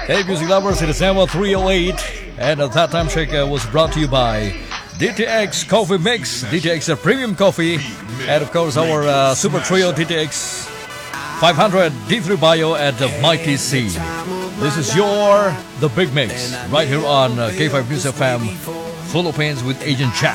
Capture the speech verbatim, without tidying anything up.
Hey, music lovers, it is Emma three oh eight, and uh, that time check uh, was brought to you by D T X Coffee Mix, D T X uh, Premium Coffee, and of course our uh, Super Trio D T X five hundred D three Bio at the Mighty C. This is your The Big Mix, right here on uh, K five News F M, Philippines with Agent Jack.